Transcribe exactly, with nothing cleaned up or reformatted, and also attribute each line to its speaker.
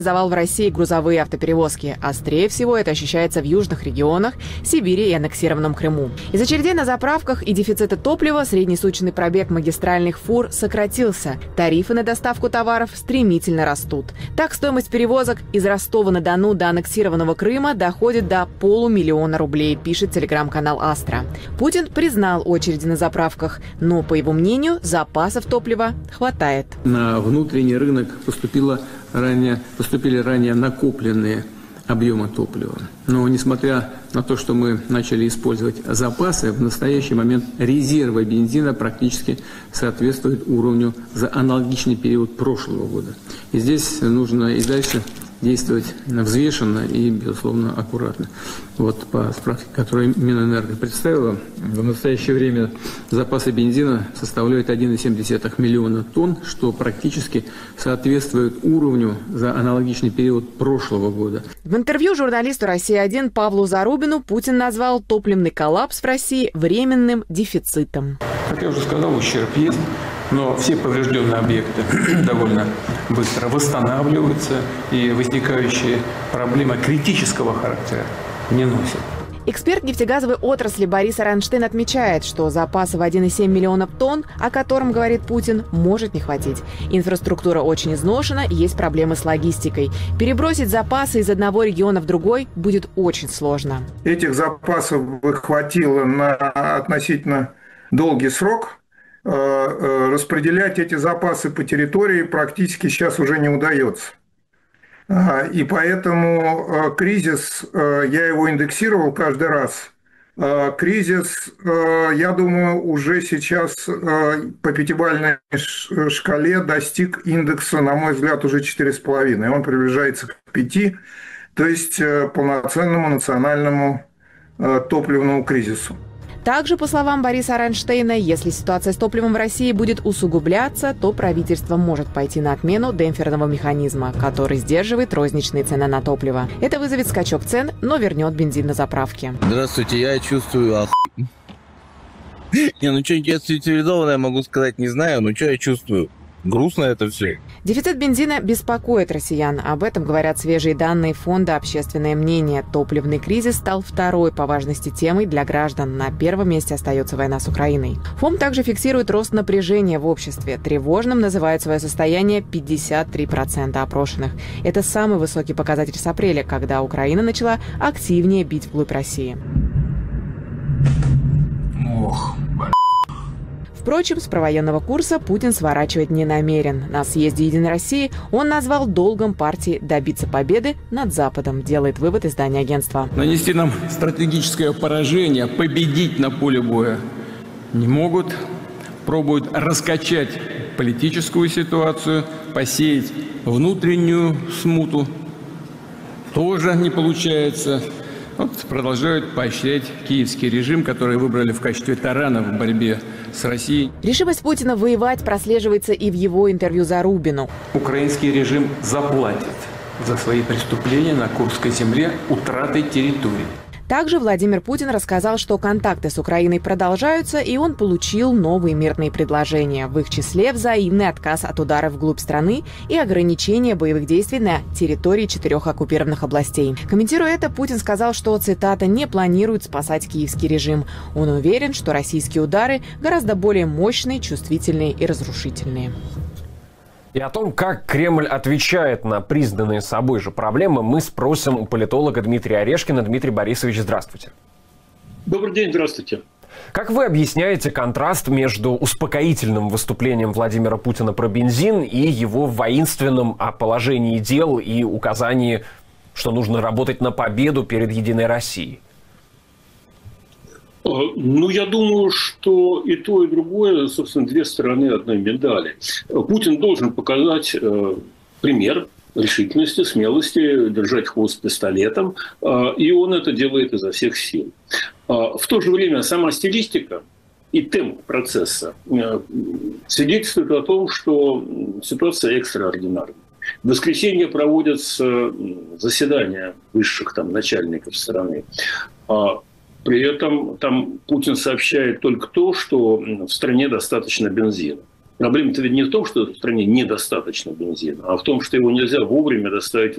Speaker 1: Завал в России грузовые автоперевозки. Острее всего это ощущается в южных регионах, Сибири и аннексированном Крыму. Из очередей на заправках и дефицита топлива среднесуточный пробег магистральных фур сократился. Тарифы на доставку товаров стремительно растут. Так, стоимость перевозок из Ростова-на-Дону до аннексированного Крыма доходит до полумиллиона рублей, пишет телеграм-канал «Астра». Путин признал очереди на заправках, но, по его мнению, запасов топлива хватает.
Speaker 2: На внутренний рынок поступило ранее, поступили ранее накопленные объемы топлива. Но несмотря на то, что мы начали использовать запасы, в настоящий момент резервы бензина практически соответствуют уровню за аналогичный период прошлого года. И здесь нужно и дальше действовать взвешенно и, безусловно, аккуратно. Вот по справке, которую Минэнерго представила, в настоящее время запасы бензина составляют один и семь десятых миллиона тонн, что практически соответствует уровню за аналогичный период прошлого года.
Speaker 1: В интервью журналисту «Россия один» Павлу Зарубину Путин назвал топливный коллапс в России временным дефицитом.
Speaker 3: Как я уже сказал, ущерб есть. Но все поврежденные объекты довольно быстро восстанавливаются, и возникающие проблемы критического характера не носят.
Speaker 1: Эксперт нефтегазовой отрасли Борис Аронштейн отмечает, что запаса в один и семь миллионов тонн, о котором говорит Путин, может не хватить. Инфраструктура очень изношена, есть проблемы с логистикой. Перебросить запасы из одного региона в другой будет очень сложно.
Speaker 4: Этих запасов бы хватило на относительно долгий срок. Распределять эти запасы по территории практически сейчас уже не удается. И поэтому кризис, я его индексировал каждый раз, кризис, я думаю, уже сейчас по пятибалльной шкале достиг индекса, на мой взгляд, уже четыре с половиной. Он приближается к пяти, то есть полноценному национальному топливному кризису.
Speaker 1: Также, по словам Бориса Аронштейна, если ситуация с топливом в России будет усугубляться, то правительство может пойти на отмену демпферного механизма, который сдерживает розничные цены на топливо. Это вызовет скачок цен, но вернет бензин на заправке.
Speaker 5: Здравствуйте, я чувствую оху... Не, ну что-нибудь цивилизованное могу сказать, не знаю, но что я чувствую? Грустно это все.
Speaker 1: Дефицит бензина беспокоит россиян. Об этом говорят свежие данные фонда «Общественное мнение». Топливный кризис стал второй по важности темой для граждан. На первом месте остается война с Украиной. Фонд также фиксирует рост напряжения в обществе. Тревожным называют свое состояние пятьдесят три процента опрошенных. Это самый высокий показатель с апреля, когда Украина начала активнее бить вглубь России.
Speaker 3: Ох,
Speaker 1: Впрочем, с провоенного курса Путин сворачивать не намерен. На съезде «Единой России» он назвал долгом партии добиться победы над Западом, делает вывод издание агентства.
Speaker 3: Нанести нам стратегическое поражение, победить на поле боя не могут. Пробуют раскачать политическую ситуацию, посеять внутреннюю смуту. Тоже не получается. Вот продолжают поощрять киевский режим, который выбрали в качестве тарана в борьбе с Россией.
Speaker 1: Решимость Путина воевать прослеживается и в его интервью Зарубину.
Speaker 3: Украинский режим заплатит за свои преступления на Курской земле утратой территории.
Speaker 1: Также Владимир Путин рассказал, что контакты с Украиной продолжаются, и он получил новые мирные предложения. В их числе взаимный отказ от ударов вглубь страны и ограничение боевых действий на территории четырех оккупированных областей. Комментируя это, Путин сказал, что, цитата, «не планирует спасать киевский режим». Он уверен, что российские удары гораздо более мощные, чувствительные и разрушительные.
Speaker 6: И о том, как Кремль отвечает на признанные собой же проблемы, мы спросим у политолога Дмитрия Орешкина. Дмитрий Борисович, здравствуйте.
Speaker 7: Добрый день, здравствуйте.
Speaker 6: Как вы объясняете контраст между успокоительным выступлением Владимира Путина про бензин и его воинственным о положении дел и указании, что нужно работать на победу перед «Единой Россией»?
Speaker 7: Ну, я думаю, что и то, и другое, собственно, две стороны одной медали. Путин должен показать э, пример решительности, смелости, держать хвост пистолетом, э, и он это делает изо всех сил. Э, в то же время сама стилистика и темп процесса э, свидетельствуют о том, что ситуация экстраординарная. В воскресенье проводятся заседания высших там, начальников страны. При этом там Путин сообщает только то, что в стране достаточно бензина. Проблема-то ведь не в том, что в стране недостаточно бензина, а в том, что его нельзя вовремя доставить